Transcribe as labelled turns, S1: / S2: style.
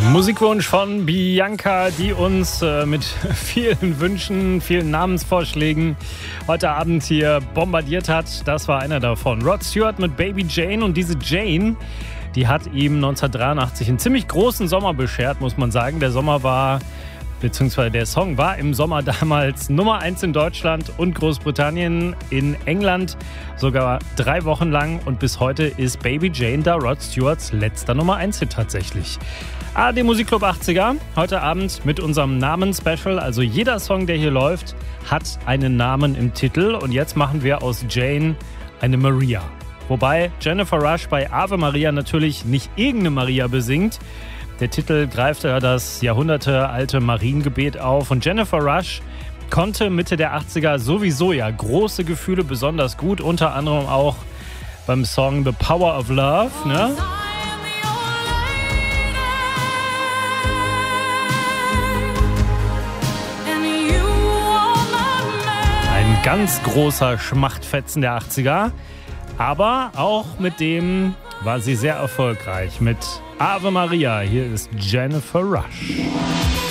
S1: Musikwunsch von Bianca, die uns mit vielen Wünschen, vielen Namensvorschlägen heute Abend hier bombardiert hat. Das war einer davon. Rod Stewart mit Baby Jane. Und diese Jane, die hat ihm 1983 einen ziemlich großen Sommer beschert, muss man sagen. Der Song war im Sommer damals Nummer 1 in Deutschland und Großbritannien, in England sogar 3 Wochen lang. Und bis heute ist Baby Jane da Rod Stewarts letzter Nummer 1-Hit tatsächlich. ARD Musikclub 80er, heute Abend mit unserem Namen-Special. Also jeder Song, der hier läuft, hat einen Namen im Titel. Und jetzt machen wir aus Jane eine Maria. Wobei Jennifer Rush bei Ave Maria natürlich nicht irgendeine Maria besingt. Der Titel greift ja das jahrhundertealte Mariengebet auf. Und Jennifer Rush konnte Mitte der 80er sowieso ja große Gefühle besonders gut. Unter anderem auch beim Song The Power of Love, ne? Ein ganz großer Schmachtfetzen der 80er. Aber auch mit dem war sie sehr erfolgreich. Mit Ave Maria. Hier ist Jennifer Rush.